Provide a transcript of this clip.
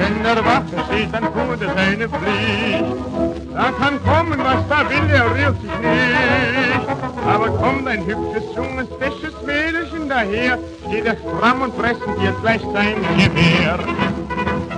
wenn der Wache steht, dann tut er seine Pflicht. Da kann kommen, was da will, er rührt sich nicht. Aber kommt ein hübsches, junges, fesches Mädelchen daher, steht er stramm und präsentiert gleich sein Gewehr.